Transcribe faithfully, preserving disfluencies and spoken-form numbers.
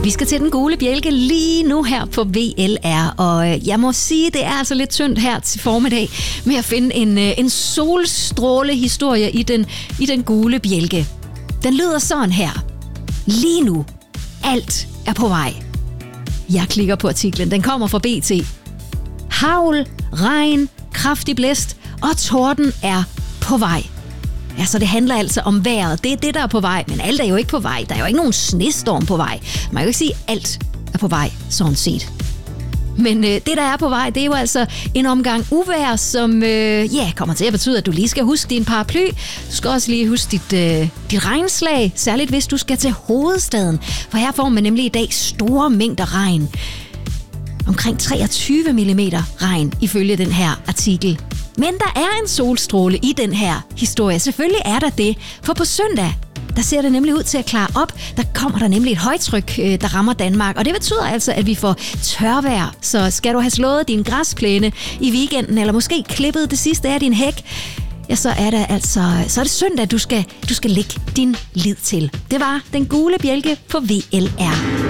Vi skal til den gule bjælke lige nu her på V L R, og jeg må sige, det er altså lidt tyndt her til formiddag med at finde en, en solstrålehistorie i den, i den gule bjælke. Den lyder sådan her. Lige nu. Alt er på vej. Jeg klikker på artiklen. Den kommer fra B T. Hagl, regn, kraftig blæst og torden er på vej. Ja, så det handler altså om vejret. Det er det, der er på vej. Men alt er jo ikke på vej. Der er jo ikke nogen snestorm på vej. Man kan jo ikke sige, at alt er på vej, sådan set. Men øh, det, der er på vej, det er jo altså en omgang uvejr, som øh, ja, kommer til at betyde, at du lige skal huske din paraply. Du skal også lige huske dit, øh, dit regnslag, særligt hvis du skal til hovedstaden. For her får man nemlig i dag store mængder regn. Omkring treogtyve millimeter regn, ifølge den her artikel. Men der er en solstråle i den her historie. Selvfølgelig er der det, for på søndag, der ser det nemlig ud til at klare op. Der kommer der nemlig et højtryk, der rammer Danmark. Og det betyder altså, at vi får tørvejr. Så skal du have slået din græsplæne i weekenden, eller måske klippet det sidste af din hæk, ja, så er det altså så er det søndag, du skal, du skal lægge din lid til. Det var den gule bjælke på V L R.